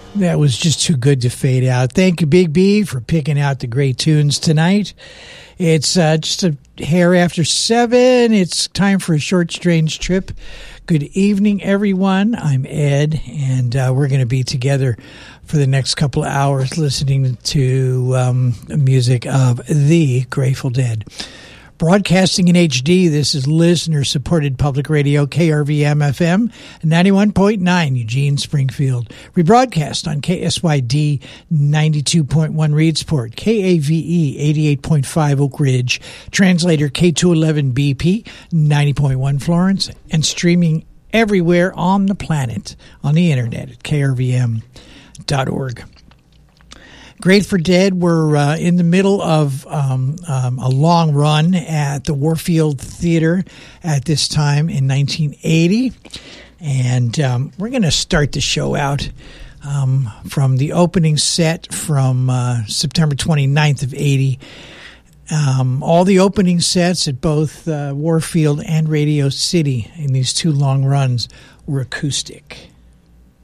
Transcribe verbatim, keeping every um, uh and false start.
That was just too good to fade out. Thank you, Big B, for picking out the great tunes tonight. It's uh, just a hair after seven. It's time for a short, strange trip. Good evening, everyone. I'm Ed, and uh, we're going to be together for the next couple of hours listening to um, music of the Grateful Dead. Broadcasting in H D, this is listener-supported public radio, K R V M F M, ninety-one point nine, Eugene, Springfield. Rebroadcast on K S Y D, ninety-two point one, Reedsport, K A V E, eighty-eight point five, Oak Ridge, translator K two eleven B P, ninety point one, Florence, and streaming everywhere on the planet, on the internet at K R V M dot org. Grateful Dead were uh, in the middle of um, um, a long run at the Warfield Theater at this time in nineteen eighty. And um, we're going to start the show out um, from the opening set from uh, September twenty-ninth of eighty. Um, all the opening sets at both uh, Warfield and Radio City in these two long runs were acoustic.